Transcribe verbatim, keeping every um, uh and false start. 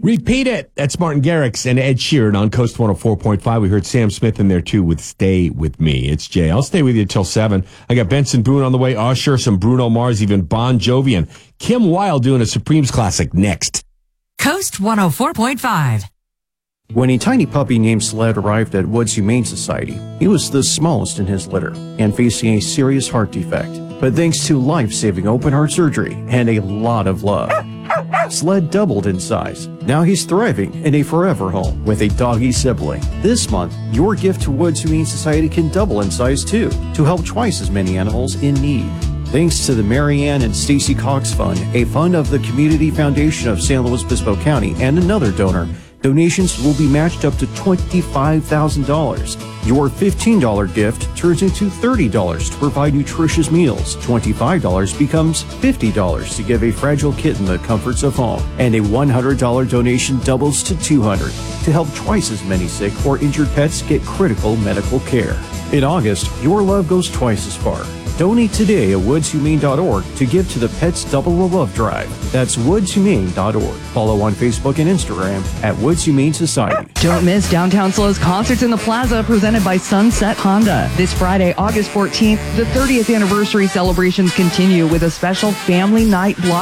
Repeat it. That's Martin Garrix and Ed Sheeran on Coast one oh four point five. We heard Sam Smith in there, too, with Stay With Me. It's Jay. I'll stay with you until seven. I got Benson Boone on the way, Usher, some Bruno Mars, even Bon Jovi, and Kim Wilde doing a Supremes classic next. Coast one oh four point five. When a tiny puppy named Sled arrived at Woods Humane Society, he was the smallest in his litter and facing a serious heart defect. But thanks to life-saving open-heart surgery and a lot of love, Sled doubled in size. Now he's thriving in a forever home with a doggy sibling. This month, your gift to Woods Humane Society can double in size too, to help twice as many animals in need. Thanks to the Mary Ann and Stacy Cox Fund, a fund of the Community Foundation of San Luis Obispo County, and another donor, donations will be matched up to twenty-five thousand dollars. Your fifteen dollars gift turns into thirty dollars to provide nutritious meals. twenty-five dollars becomes fifty dollars to give a fragile kitten the comforts of home. And a one hundred dollars donation doubles to two hundred dollars to help twice as many sick or injured pets get critical medical care. In August, your love goes twice as far. Donate today at woods humane dot org to give to the Pets Double the Love Drive. That's woods humane dot org. Follow on Facebook and Instagram at Woods Humane Society. Don't miss Downtown Slow's Concerts in the Plaza presented by Sunset Honda. This Friday, August fourteenth, the thirtieth anniversary celebrations continue with a special family night block